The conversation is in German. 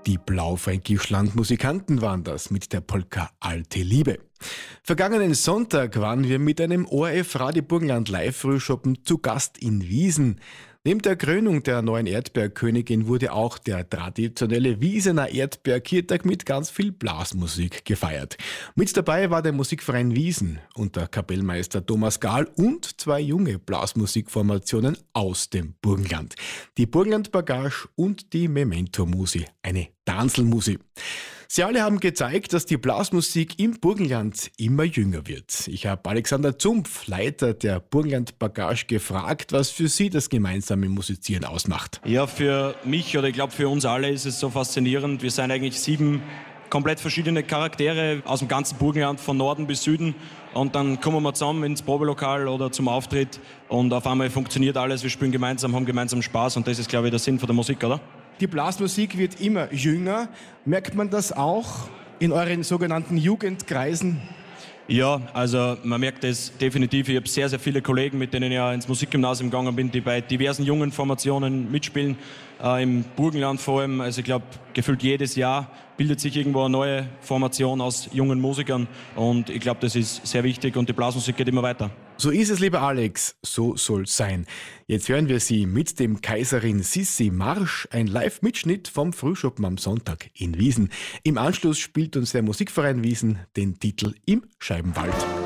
Die Blaufränkisch-Landmusikanten waren das mit der Polka Alte Liebe. Vergangenen Sonntag waren wir mit einem ORF Radio Burgenland Live-Frühschoppen zu Gast in Wiesen. Neben der Krönung der neuen Erdbeerkönigin wurde auch der traditionelle Wiesener Erdbeerkirtag mit ganz viel Blasmusik gefeiert. Mit dabei war der Musikverein Wiesen unter Kapellmeister Thomas Gahl und zwei junge Blasmusikformationen aus dem Burgenland. Die Burgenland Bagage und die Memento Musi, eine Tanzelmusi. Sie alle haben gezeigt, dass die Blasmusik im Burgenland immer jünger wird. Ich habe Alexander Zumpf, Leiter der Burgenland Bagage, gefragt, was für Sie das gemeinsame Musizieren ausmacht. Ja, für mich oder ich glaube für uns alle ist es so faszinierend. Wir sind eigentlich 7 komplett verschiedene Charaktere aus dem ganzen Burgenland, von Norden bis Süden. Und dann kommen wir zusammen ins Probelokal oder zum Auftritt und auf einmal funktioniert alles. Wir spielen gemeinsam, haben gemeinsam Spaß und das ist, glaube ich, der Sinn von der Musik, oder? Die Blasmusik wird immer jünger. Merkt man das auch in euren sogenannten Jugendkreisen? Ja, also man merkt es definitiv. Ich habe sehr, sehr viele Kollegen, mit denen ich ja ins Musikgymnasium gegangen bin, die bei diversen jungen Formationen mitspielen, im Burgenland vor allem. Also ich glaube, gefühlt jedes Jahr bildet sich irgendwo eine neue Formation aus jungen Musikern und ich glaube, das ist sehr wichtig und die Blasmusik geht immer weiter. So ist es, lieber Alex, so soll's sein. Jetzt hören wir Sie mit dem Kaiserin Sissi Marsch, ein Live-Mitschnitt vom Frühschoppen am Sonntag in Wiesen. Im Anschluss spielt uns der Musikverein Wiesen den Titel Im Scheibenwald.